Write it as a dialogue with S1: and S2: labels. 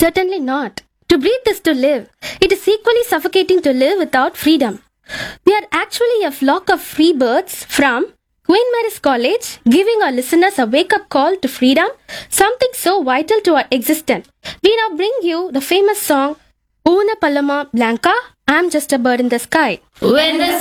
S1: Certainly not. To breathe is to live. It is equally suffocating to live without freedom. We are actually a flock of free birds from Queen Mary's College, giving our listeners a wake-up call to freedom, something so vital to our existence. We now bring you the famous song Una Paloma Blanca, I'm Just a Bird in the Sky.
S2: When the